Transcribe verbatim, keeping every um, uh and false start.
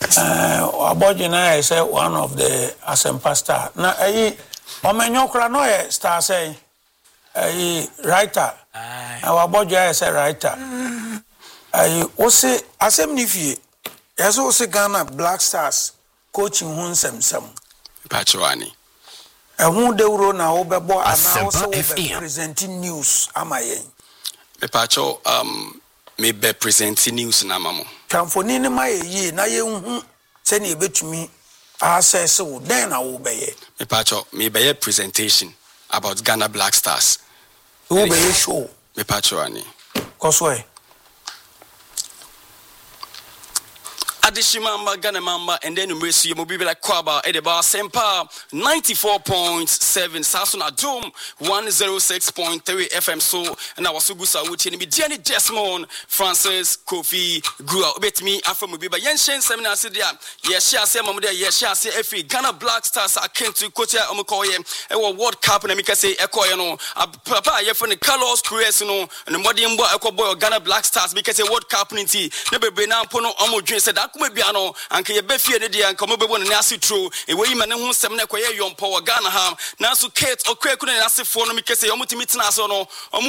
Uh, Abojina is uh, one of the Asempa star. Now, eh, Omenyokra no eh star say, eh, writer. Our Abojina is a writer. Eh, Ose Asem Nifi, yes, Ose Ghana Black Stars coaching Hun Sem Sem. Pachuani. And who they wrote now, Obebo, and also presenting news. Am I? Me Pacho, um, me be presenting news na mamo. Kamfoni ni ma ye na ye hu se na ebetumi access wo den na wo be ye. Me Pacho, me be ye presentation about Ghana Black Stars. Wo be ye show. Me Pacho ani. Koswe. Adishimamba Ghana Mamba and then umresi you be like Kwaba Edeba Sempa ninety-four point seven Sasuna Doom one oh six point three F M so and I was so good so wuti ni Jenny Desmond Francis Kofi grew up bet me after be by Yenshen seminar said yeah yes she say mama there yes she say every Ghana Black Stars I came to coach ya omokoye e World Cup na mika say ekoye no papa ye from the Carlos Cruz no and the modern boy ekoboy Ghana Black Stars because say World Cup nti na bebe na mpo no omodwen said Biano, and can be feared and come over when Nasi true. A way man who some neck where you on power Ghana ham. Nasu Kate or Quaker and Nasi for no because they almost meet Nasono or